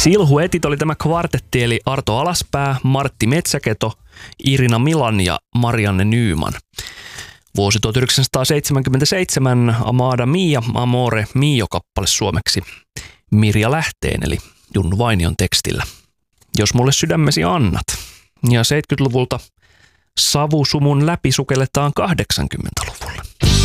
Silhuetit oli tämä kvartetti, eli Arto Alaspää, Martti Metsäketo, Irina Milan ja Marianne Nyman. Vuosi 1977, Amada Mia, Amore Mio-kappale suomeksi Mirja Lähteen, eli Junnu Vainion tekstillä. Jos mulle sydämesi annat. Ja 70-luvulta savusumun läpi sukelletaan 80-luvulle.